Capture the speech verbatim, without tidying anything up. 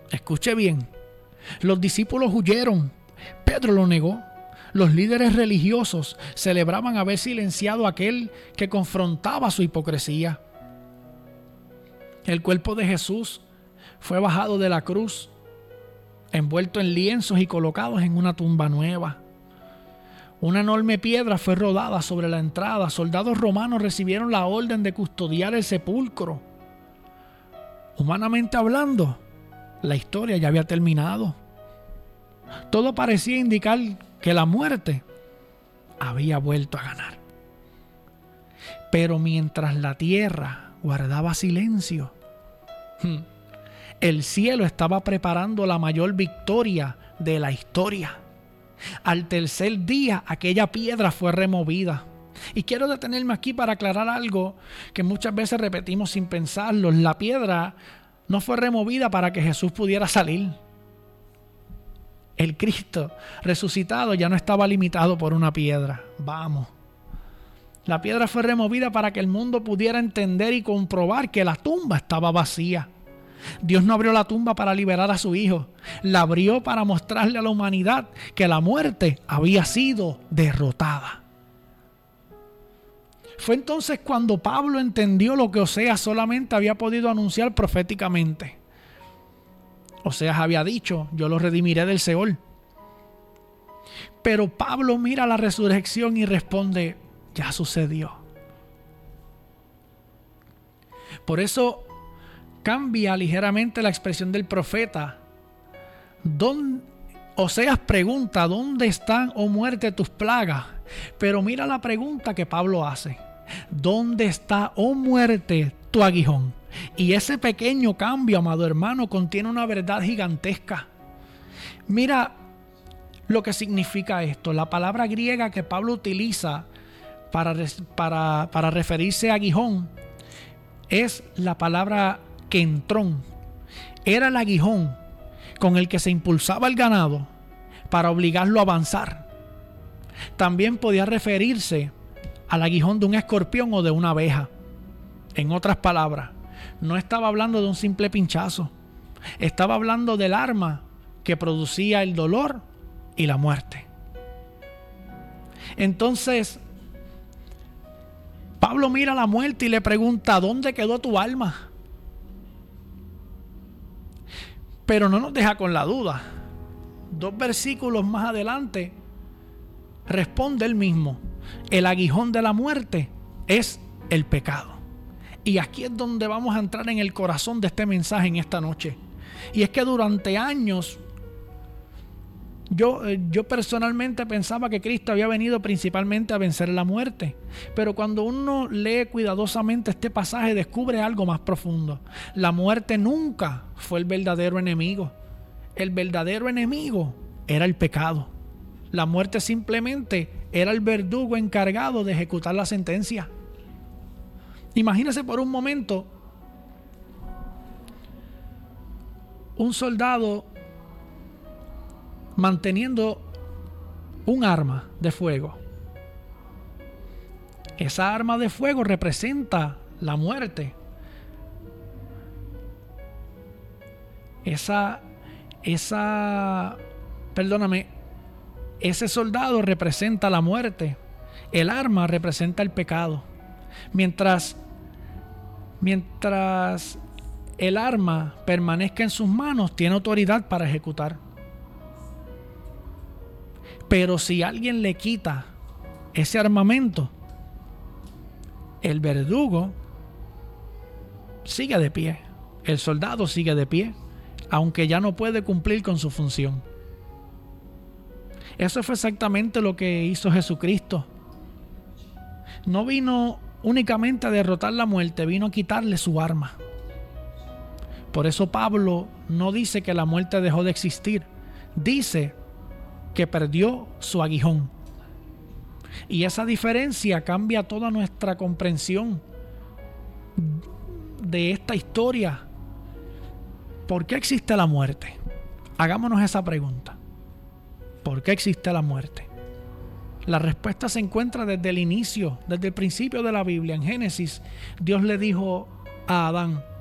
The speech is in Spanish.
Escuche bien. Los discípulos huyeron. Pedro lo negó. Los líderes religiosos celebraban haber silenciado a aquel que confrontaba su hipocresía. El cuerpo de Jesús fue bajado de la cruz, envuelto en lienzos y colocados en una tumba nueva. Una enorme piedra fue rodada sobre la entrada. Soldados romanos recibieron la orden de custodiar el sepulcro. Humanamente hablando, la historia ya había terminado. Todo parecía indicar que la muerte había vuelto a ganar. Pero mientras la tierra guardaba silencio, el cielo estaba preparando la mayor victoria de la historia. Al tercer día, aquella piedra fue removida. Y quiero detenerme aquí para aclarar algo que muchas veces repetimos sin pensarlo. La piedra no fue removida para que Jesús pudiera salir. El Cristo resucitado ya no estaba limitado por una piedra. Vamos. La piedra fue removida para que el mundo pudiera entender y comprobar que la tumba estaba vacía. Dios no abrió la tumba para liberar a su Hijo. La abrió para mostrarle a la humanidad que la muerte había sido derrotada. Fue entonces cuando Pablo entendió lo que Oseas solamente había podido anunciar proféticamente. Oseas había dicho: yo los redimiré del Seol. Pero Pablo mira la resurrección y responde: ya sucedió. Por eso cambia ligeramente la expresión del profeta. ¿Dónde? Oseas pregunta: ¿dónde están, oh muerte, tus plagas? Pero mira la pregunta que Pablo hace: ¿dónde está, oh muerte, tu aguijón? Y ese pequeño cambio, amado hermano, contiene una verdad gigantesca. Mira lo que significa esto. La palabra griega que Pablo utiliza para, para, para referirse a aguijón es la palabra kentrón. Era el aguijón con el que se impulsaba el ganado para obligarlo a avanzar. También podía referirse al aguijón de un escorpión o de una abeja. En otras palabras, no estaba hablando de un simple pinchazo. Estaba hablando del arma que producía el dolor y la muerte. Entonces, Pablo mira la muerte y le pregunta: ¿dónde quedó tu alma? Pero no nos deja con la duda. Dos versículos más adelante responde él mismo: el aguijón de la muerte es el pecado. Y aquí es donde vamos a entrar en el corazón de este mensaje en esta noche. Y es que durante años yo, yo personalmente pensaba que Cristo había venido principalmente a vencer la muerte. Pero cuando uno lee cuidadosamente este pasaje, descubre algo más profundo. La muerte nunca fue el verdadero enemigo. El verdadero enemigo era el pecado. La muerte simplemente era el verdugo encargado de ejecutar la sentencia. Imagínese por un momento un soldado manteniendo un arma de fuego. Esa arma de fuego representa la muerte. Esa, esa, perdóname, ese soldado representa la muerte. El arma representa el pecado. Mientras, mientras el arma permanezca en sus manos, tiene autoridad para ejecutar. Pero si alguien le quita ese armamento, el verdugo sigue de pie. El soldado sigue de pie, aunque ya no puede cumplir con su función. Eso fue exactamente lo que hizo Jesucristo. No vino únicamente a derrotar la muerte, vino a quitarle su arma. Por eso Pablo no dice que la muerte dejó de existir, dice que perdió su aguijón. Y esa diferencia cambia toda nuestra comprensión de esta historia. ¿Por qué existe la muerte? Hagámonos esa pregunta. ¿Por qué existe la muerte? La respuesta se encuentra desde el inicio, desde el principio de la Biblia. En Génesis, Dios le dijo a Adán: